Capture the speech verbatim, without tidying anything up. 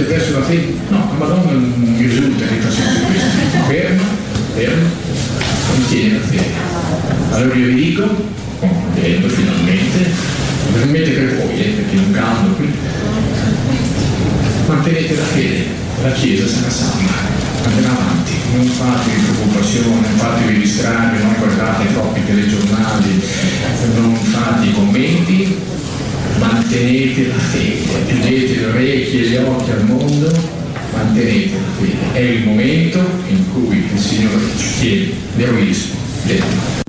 perso la fede? No, la Madonna non mi risulta che faccia questo. Ferma, ferma, mantiene la fede. Allora io vi dico, concludendo finalmente, finalmente per voi, eh, perché non cambio qui, mantenete la fede, la Chiesa sarà salva, andrà avanti, non fatevi preoccupazione, non fatevi distrarre, non guardate troppi telegiornali, non fate i commenti, mantenete la fede, chiudete le orecchie e gli occhi al mondo, mantenete la fede. È il momento in cui il Signore ci chiede l'eroismo della